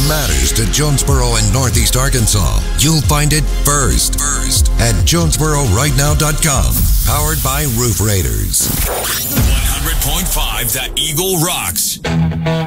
matters to Jonesboro and Northeast Arkansas, you'll find it first at JonesboroRightNow.com. Powered by Roof Raiders. 100.5 The Eagle rocks.